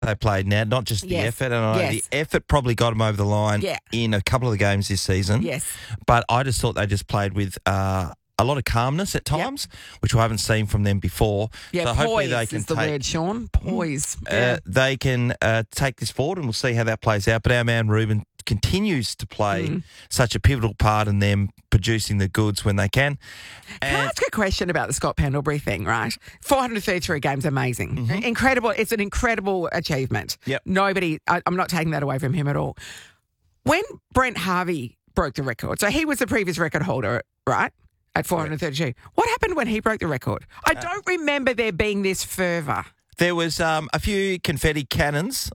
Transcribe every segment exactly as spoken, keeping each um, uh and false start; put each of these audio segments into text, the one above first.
they played now, not just the Yes. effort. And I know Yes. the effort probably got them over the line Yeah. in a couple of the games this season. Yes. But I just thought they just played with uh, a lot of calmness at times, which I haven't seen from them before. Yeah, so poise hopefully they can is the take, word, Sean. Poise. uh, Yeah. they can uh, take this forward, and we'll see how that plays out. But our man Ruben continues to play Mm. such a pivotal part in them producing the goods when they can. Can I And ask a question about the Scott Pendlebury thing, right? four hundred thirty-three games, amazing. Incredible. It's an incredible achievement. Yep. Nobody, I, I'm not taking that away from him at all. When Brent Harvey broke the record, so he was the previous record holder, right? At four hundred thirty-two. What happened when he broke the record? I don't remember there being this fervour. there was um, a few confetti cannons.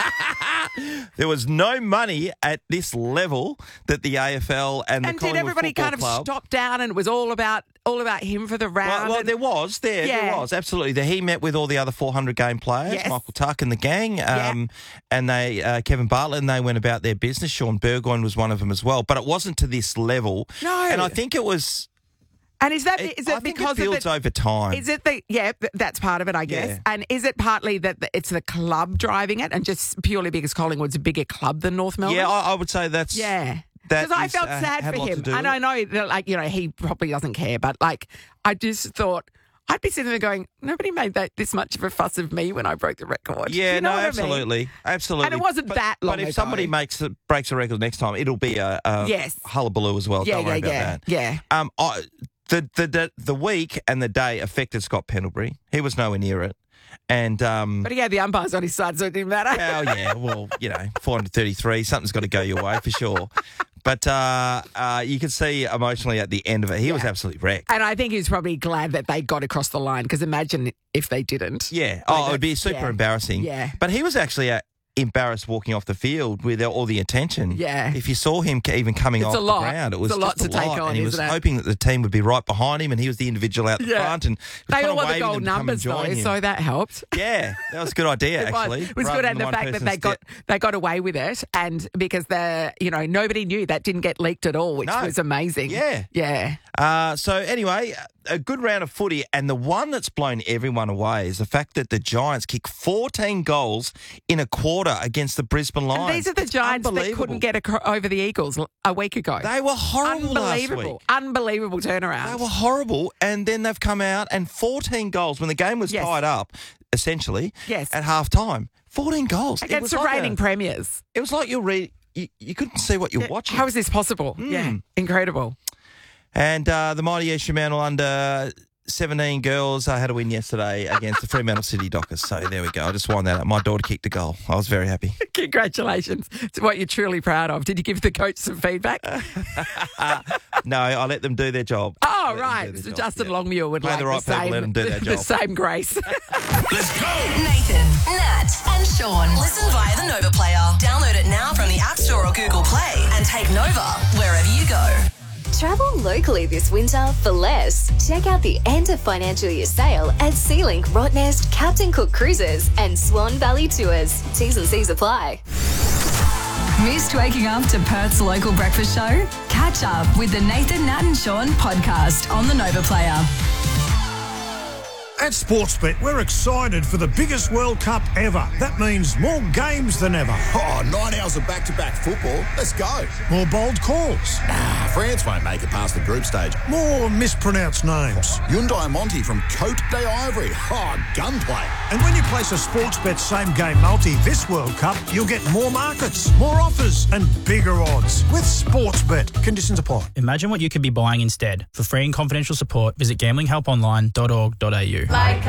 There was no money at this level that the A F L and the And did Collingwood everybody Football kind of Club, stop down and it was all about all about him for the round? Well, well and- there was, there, Yeah. there was, absolutely. The, he met with all the other four hundred game players, Yes. Michael Tuck and the gang, um, and they, uh, Kevin Bartlett, and they went about their business. Sean Burgoyne was one of them as well, but it wasn't to this level. No. And I think it was. and is that It, is I it think because it of builds the, over time. Is it the yeah? th- That's part of it, I guess. Yeah. And is it partly that the- it's the club driving it, and just purely because Collingwood's a bigger club than North Melbourne? yeah, I, I would say that's. yeah. that Because I is, felt uh, sad had for a lot to him, do and with I know that, like you know, he probably doesn't care, but like I just thought. I'd be sitting there going, nobody made that this much of a fuss of me when I broke the record. Yeah, You know no, what I mean? absolutely, absolutely. And it wasn't but, that long But if ago. somebody makes a, breaks a record next time, it'll be a, a Yes. hullabaloo as well. Yeah, Don't yeah, worry about yeah, that. yeah. Um, I, the, the the the week and the day affected Scott Pendlebury. He was nowhere near it, and um. But he had the umpires on his side, so it didn't matter. Well, yeah, well, you know, four hundred thirty-three, something's got to go your way for sure. But uh, uh, you can see emotionally at the end of it, he was absolutely wrecked. And I think he was probably glad that they got across the line, because imagine if they didn't. Yeah. Oh, it would be that's- super yeah. embarrassing. Yeah. But he was actually uh, embarrassed walking off the field with all the attention. Yeah. If you saw him ca- even coming It's off a lot. the ground, it was It's a lot just to take on, and he was isn't it? hoping that the team would be right behind him, and he was the individual out the Yeah. front. And was They kinda all won the waving gold them to come and numbers, though, join him. so that helped. Yeah, that was a good idea, It was. actually. It was rather good, and than the one fact that person they got step- they got away with it, and because the you know nobody knew that didn't get leaked at all, which No. was amazing. Yeah. yeah. Uh, so anyway, a good round of footy, and the one that's blown everyone away is the fact that the Giants kicked fourteen goals in a quarter against the Brisbane Lions. And these are the It's Giants that unbelievable. couldn't get acro- over the Eagles l- a week ago. They were horrible last Unbelievable, week. unbelievable turnaround. They were horrible, and then they've come out and fourteen goals when the game was Yes. tied up, essentially. Yes. At half time, fourteen goals It against was the like reigning a- premiers. It was like you're re- you, you couldn't see what you're watching. How is this possible? Hmm. Yeah, incredible. And uh, the mighty East Fremantle under seventeen girls uh, had a win yesterday against the Fremantle City Dockers. So there we go. I just wind that up. My daughter kicked a goal. I was very happy. Congratulations. It's what you're truly proud of. Did you give the coach some feedback? No, I let them do their job. Oh, Let them right. do their So job, Justin yeah. Longmuir would Play like the right the people, same, let them do their the job. same grace. Let's go. Nathan, Nat, and Sean. Listen via the Nova Player. Download it now from the App Store or Google Play and take Nova wherever you go. Travel locally this winter for less. Check out the end of financial year sale at Sealink, Rottnest, Captain Cook Cruises and Swan Valley Tours. T's and C's apply. Missed waking up to Perth's local breakfast show? Catch up with the Nathan, Nat and Sean podcast on the Nova Player. At Sportsbet, we're excited for the biggest World Cup ever. That means more games than ever. Oh, nine hours of back-to-back football. Let's go. More bold calls. Nah, France won't make it past the group stage. More mispronounced names. Hyundai Monty from Cote d'Ivory. Oh, gunplay. And when you place a Sportsbet same-game multi this World Cup, you'll get more markets, more offers and bigger odds. With Sportsbet. Conditions apply. Imagine what you could be buying instead. For free and confidential support, visit gambling help online dot org dot a u. Like